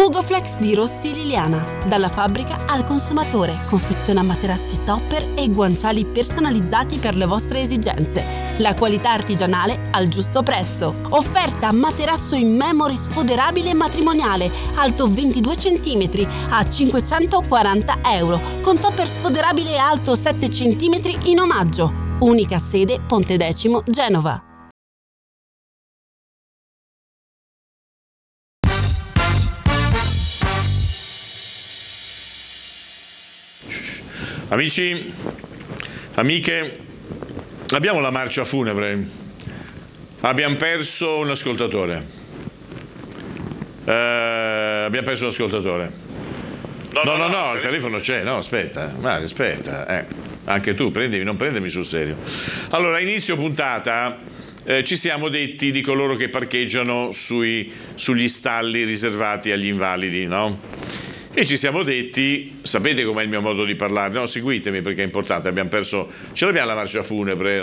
Ugoflex di Rossi Liliana. Dalla fabbrica al consumatore. Confeziona materassi topper e guanciali personalizzati per le vostre esigenze. La qualità artigianale al giusto prezzo. Offerta materasso in memory sfoderabile matrimoniale, alto 22 cm a 540 euro, con topper sfoderabile alto 7 cm in omaggio. Unica sede Ponte Decimo, Genova. Amici, amiche, abbiamo la marcia funebre. Abbiamo perso un ascoltatore. No, il telefono c'è. No, aspetta. Anche tu, non prendermi sul serio. Allora, a inizio puntata ci siamo detti di coloro che parcheggiano sugli stalli riservati agli invalidi, no? E ci siamo detti, sapete com'è il mio modo di parlare? No, seguitemi perché è importante, ce l'abbiamo la marcia funebre,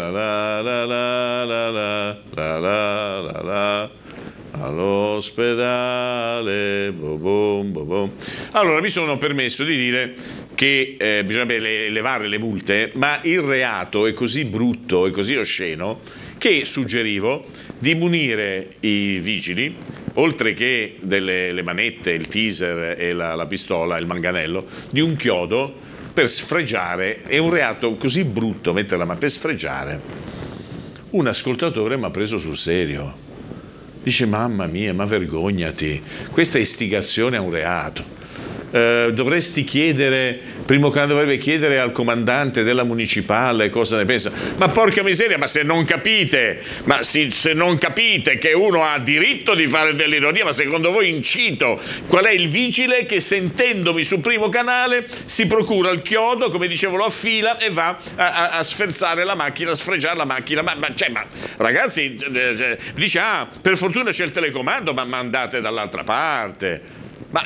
all'ospedale, bo-bom. Allora mi sono permesso di dire che bisognerebbe elevare le multe, ma il reato è così brutto e così osceno che suggerivo di munire i vigili, oltre che delle manette, il teaser e la pistola, il manganello, di un chiodo per sfregiare. È un reato così brutto metterla, ma per sfregiare. Un ascoltatore mi ha preso sul serio. Dice: mamma mia, ma vergognati, questa è istigazione a un reato. Dovresti chiedere, primo che dovrebbe chiedere al comandante della municipale cosa ne pensa. Ma porca miseria, ma se non capite che uno ha diritto di fare dell'ironia, ma secondo voi incito qual è il vigile che, sentendomi sul primo canale, si procura il chiodo, come dicevo, lo affila e va a sferzare la macchina, a sfregiare la macchina? Ma ragazzi, dice: per fortuna c'è il telecomando, ma andate dall'altra parte. Ma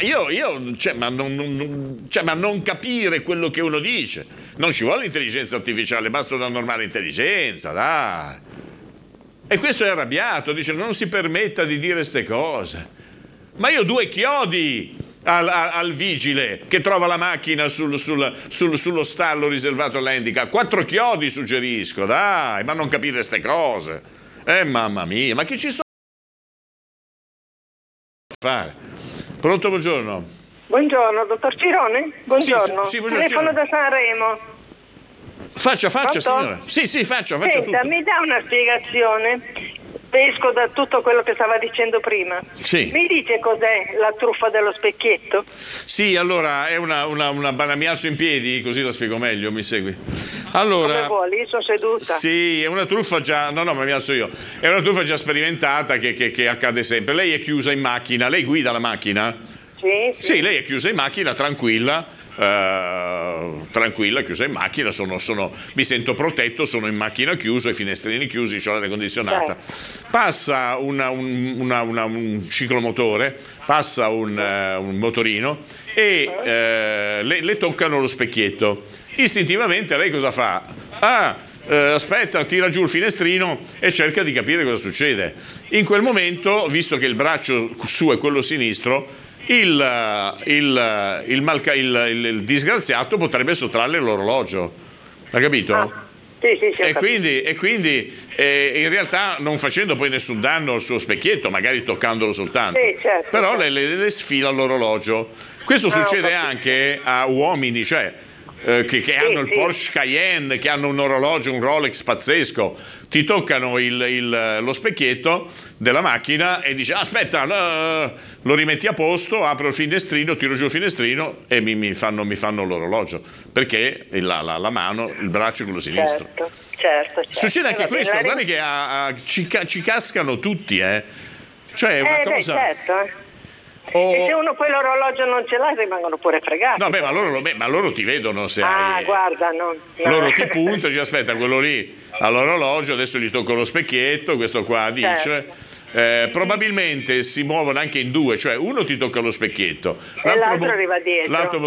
ma non capire quello che uno dice. Non ci vuole l'intelligenza artificiale, basta una normale intelligenza, dai. E questo è arrabbiato, dice: non si permetta di dire ste cose. Ma io 2 chiodi al vigile che trova la macchina sullo stallo riservato all'handicap. 4 chiodi suggerisco, dai, ma non capite ste cose. Mamma mia, ma che ci sto a fare? Pronto, buongiorno. Buongiorno, dottor Cirone? Buongiorno. Sì, buongiorno. Telefono da Sanremo. Faccia, signora. Sì, faccia tutto. Mi dà una spiegazione. Pesco da tutto quello che stava dicendo prima. Sì. Mi dice cos'è la truffa dello specchietto? Sì, allora è mi alzo in piedi così la spiego meglio, mi segui? Allora, come vuoi, io sono seduta. Sì, è una truffa già, ma mi alzo io. È una truffa già sperimentata che accade sempre. Lei è chiusa in macchina, lei guida la macchina? Sì, lei è chiusa in macchina, tranquilla, chiusa in macchina, mi sento protetto, sono in macchina chiuso, i finestrini chiusi, c'ho l'aria condizionata. Passa un ciclomotore, passa un motorino e le toccano lo specchietto. Istintivamente lei cosa fa? Aspetta, tira giù il finestrino e cerca di capire cosa succede. In quel momento, visto che il braccio suo è quello sinistro, il disgraziato potrebbe sottrarre l'orologio, ha capito? Sì, e quindi in realtà non facendo poi nessun danno al suo specchietto, magari toccandolo soltanto, certo, però le sfila l'orologio. Questo succede anche a uomini, cioè che hanno il Porsche Cayenne, che hanno un orologio, un Rolex pazzesco, ti toccano lo specchietto della macchina e dici: aspetta, lo rimetti a posto, apro il finestrino, tiro giù il finestrino e mi fanno l'orologio, perché la mano, il braccio è quello sinistro. Certo. Succede anche questo, guardi che ci cascano tutti, cioè è una cosa. Certo. E se uno poi l'orologio non ce l'ha, rimangono pure fregati. No, ma loro ti vedono se hai. Guarda, no. Loro ti puntano e dici: aspetta, quello lì all'orologio, adesso gli tocco lo specchietto, questo qua dice. Certo. Probabilmente si muovono anche in 2, cioè uno ti tocca lo specchietto, e l'altro arriva dietro. L'altro